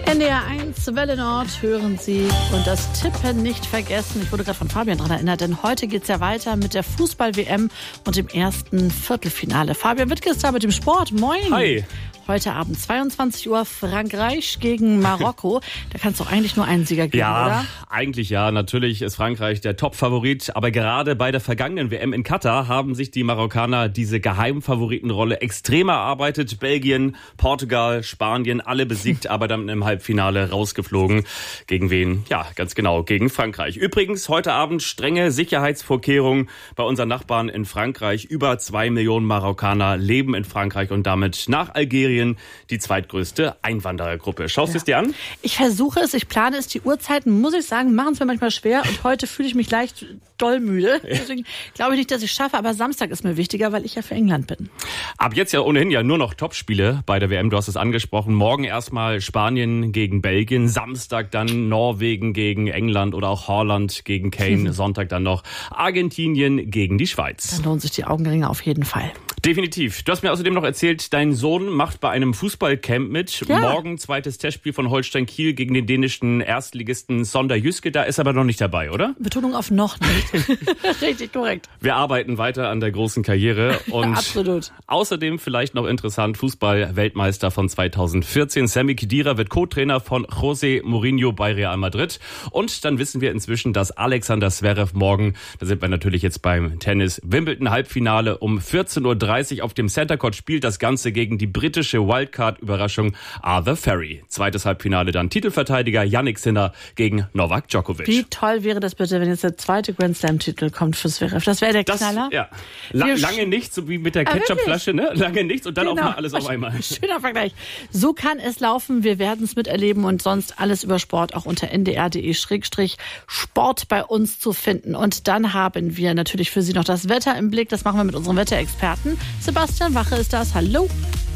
NDR 1 Welle Nord hören Sie und das Tippen nicht vergessen. Ich wurde gerade von Fabian daran erinnert, denn heute geht es ja weiter mit der Fußball-WM und dem ersten Viertelfinale. Fabian Wittke ist da mit dem Sport. Moin. Hi. Heute Abend 22 Uhr Frankreich gegen Marokko. Da kann es doch eigentlich nur einen Sieger geben, oder? Ja, eigentlich ja. Natürlich ist Frankreich der Top-Favorit. Aber gerade bei der vergangenen WM in Katar haben sich die Marokkaner diese Geheimfavoritenrolle extrem erarbeitet. Belgien, Portugal, Spanien, alle besiegt, aber dann im Halbfinale rausgeflogen. Gegen wen? Ja, ganz genau, gegen Frankreich. Übrigens, heute Abend strenge Sicherheitsvorkehrungen bei unseren Nachbarn in Frankreich. Über 2 Millionen Marokkaner leben in Frankreich und damit nach Algerien die zweitgrößte Einwanderergruppe. Schaust du es dir an? Ich versuche es, ich plane es. Die Uhrzeiten, muss ich sagen, machen es mir manchmal schwer. Und heute fühle ich mich leicht doll müde. Deswegen glaube ich nicht, dass ich es schaffe. Aber Samstag ist mir wichtiger, weil ich ja für England bin. Ab jetzt ja ohnehin ja nur noch Topspiele bei der WM. Du hast es angesprochen. Morgen erstmal Spanien gegen Belgien. Samstag dann Norwegen gegen England oder auch Holland gegen Kane. Sonntag dann noch Argentinien gegen die Schweiz. Dann lohnen sich die Augenringe auf jeden Fall. Definitiv. Du hast mir außerdem noch erzählt, dein Sohn macht bei einem Fußballcamp mit. Ja. Morgen zweites Testspiel von Holstein Kiel gegen den dänischen Erstligisten Sonder Jyske. Da ist aber noch nicht dabei, oder? Betonung auf noch nicht. Richtig korrekt. Wir arbeiten weiter an der großen Karriere. Und absolut. Außerdem vielleicht noch interessant, Fußball-Weltmeister von 2014. Sami Khedira wird Co-Trainer von José Mourinho bei Real Madrid. Und dann wissen wir inzwischen, dass Alexander Zverev morgen, da sind wir natürlich jetzt beim Tennis, Wimbledon-Halbfinale um 14:30 Uhr auf dem Center Court spielt. Das Ganze gegen die britische Wildcard-Überraschung Arthur Ferry. Zweites Halbfinale dann Titelverteidiger Yannick Sinner gegen Novak Djokovic. Wie toll wäre das bitte, wenn jetzt der zweite Grand Slam-Titel kommt für Zverev. Das wäre der Knaller. Ja. Lange nichts, so wie mit der Ketchup-Flasche, ne? Lange nichts und dann auch mal alles auf einmal. Schöner Vergleich. So kann es laufen. Wir werden es miterleben und sonst alles über Sport auch unter ndr.de/Sport bei uns zu finden. Und dann haben wir natürlich für Sie noch das Wetter im Blick. Das machen wir mit unserem Wetterexperten. Sebastian Wache ist das. Hallo.